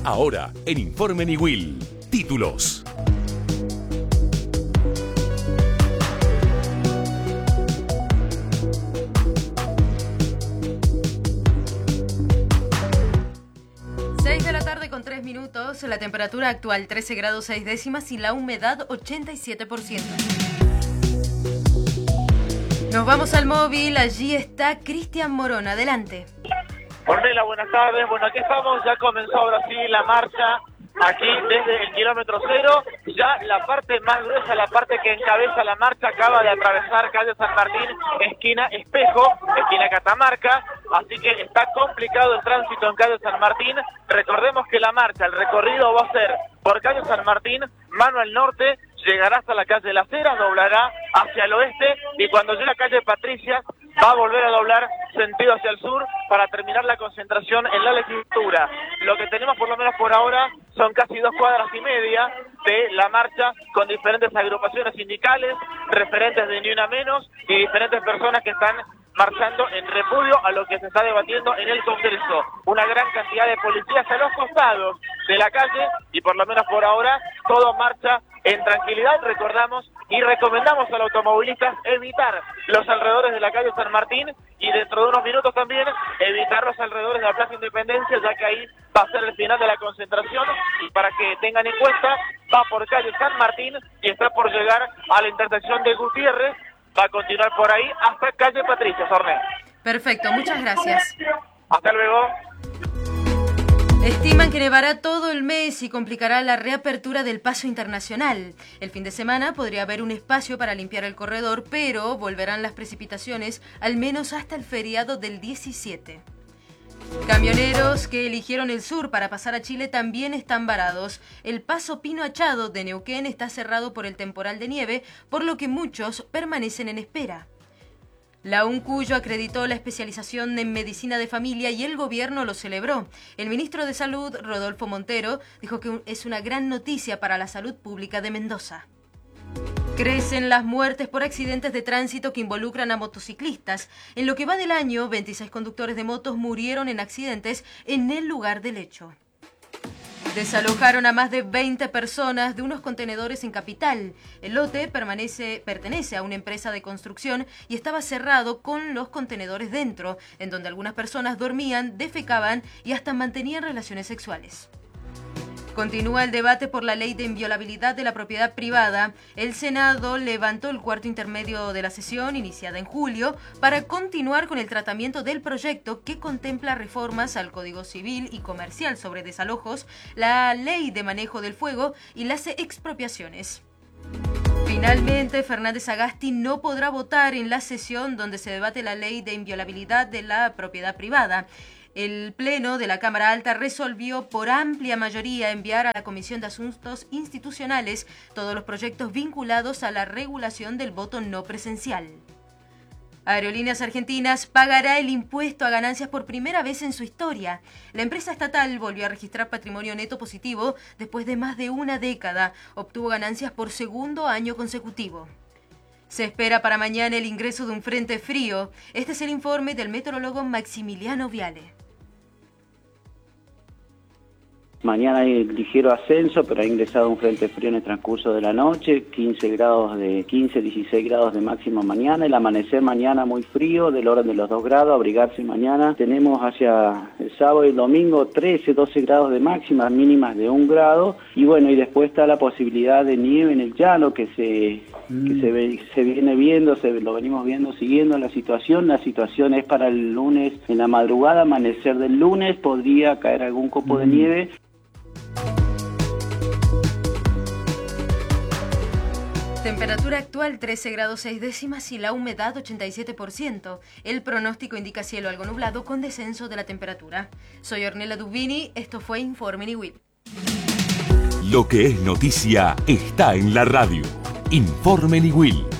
Ahora, en Informe Niwil, títulos. Con 3 minutos, la temperatura actual 13 grados 6 décimas y la humedad 87%. Nos vamos al móvil, allí está Cristian Morón, adelante. Ornella, buenas tardes. Bueno, aquí estamos, ya comenzó ahora sí la marcha, aquí desde el kilómetro cero, ya la parte más gruesa, la parte que encabeza la marcha, acaba de atravesar calle San Martín, esquina Espejo, esquina Catamarca, así que está complicado el tránsito en calle San Martín. Recordemos que la marcha, el recorrido va a ser por calle San Martín, mano al norte, llegará hasta la calle Las Heras, doblará hacia el oeste y cuando llegue a calle Patricia va a volver a doblar sentido hacia el sur para terminar la concentración en la legislatura. Lo que tenemos por lo menos por ahora son casi 2 cuadras y media de la marcha con diferentes agrupaciones sindicales, referentes de Ni Una Menos y diferentes personas que están marchando en repudio a lo que se está debatiendo en el Congreso. Una gran cantidad de policías a los costados de la calle y por lo menos por ahora todo marcha en tranquilidad. Recordamos y recomendamos a los automovilistas evitar los alrededores de la calle San Martín y dentro de unos minutos también evitar los alrededores de la Plaza Independencia, ya que ahí va a ser el final de la concentración y para que tengan en cuenta, va por calle San Martín y está por llegar a la intersección de Gutiérrez, va a continuar por ahí hasta calle Patricia, Sorné. Perfecto, muchas gracias. Hasta luego. Estiman que nevará todo el mes y complicará la reapertura del paso internacional. El fin de semana podría haber un espacio para limpiar el corredor, pero volverán las precipitaciones al menos hasta el feriado del 17. Camioneros que eligieron el sur para pasar a Chile también están varados. El paso Pino Achado de Neuquén está cerrado por el temporal de nieve, por lo que muchos permanecen en espera. La UNCUYO acreditó la especialización en medicina de familia y el gobierno lo celebró. El ministro de Salud, Rodolfo Montero, dijo que es una gran noticia para la salud pública de Mendoza. Crecen las muertes por accidentes de tránsito que involucran a motociclistas. En lo que va del año, 26 conductores de motos murieron en accidentes en el lugar del hecho. Desalojaron a más de 20 personas de unos contenedores en Capital. El lote pertenece a una empresa de construcción y estaba cerrado con los contenedores dentro, en donde algunas personas dormían, defecaban y hasta mantenían relaciones sexuales. Continúa el debate por la ley de inviolabilidad de la propiedad privada. El Senado levantó el cuarto intermedio de la sesión, iniciada en julio, para continuar con el tratamiento del proyecto que contempla reformas al Código Civil y Comercial sobre desalojos, la ley de manejo del fuego y las expropiaciones. Finalmente, Fernández Agasti no podrá votar en la sesión donde se debate la ley de inviolabilidad de la propiedad privada. El Pleno de la Cámara Alta resolvió por amplia mayoría enviar a la Comisión de Asuntos Institucionales todos los proyectos vinculados a la regulación del voto no presencial. Aerolíneas Argentinas pagará el impuesto a ganancias por primera vez en su historia. La empresa estatal volvió a registrar patrimonio neto positivo después de más de una década. Obtuvo ganancias por segundo año consecutivo. Se espera para mañana el ingreso de un frente frío. Este es el informe del meteorólogo Maximiliano Viale. Mañana hay ligero ascenso, pero ha ingresado un frente frío en el transcurso de la noche, 16 grados de máxima mañana, el amanecer mañana muy frío, del orden de los 2 grados, abrigarse mañana. Tenemos hacia el sábado y el domingo 12 grados de máxima, mínimas de 1 grado, y bueno, y después está la posibilidad de nieve en el llano que se viene viendo, lo venimos viendo, siguiendo la situación. La situación es para el lunes, en la madrugada, amanecer del lunes, podría caer algún copo de nieve. Temperatura actual 13 grados 6 décimas y la humedad 87%. El pronóstico indica cielo algo nublado con descenso de la temperatura. Soy Ornella Dubini, esto fue Informe Niwil. Lo que es noticia está en la radio. Informe Niwil.